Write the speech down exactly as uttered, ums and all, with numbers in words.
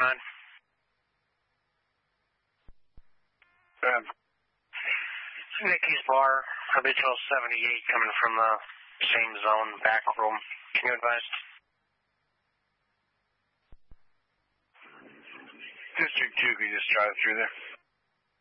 nine. Um, Nicky's Bar, habitual seventy-eight coming from the same zone, back room. Can you advise? District two, can you just drive through there?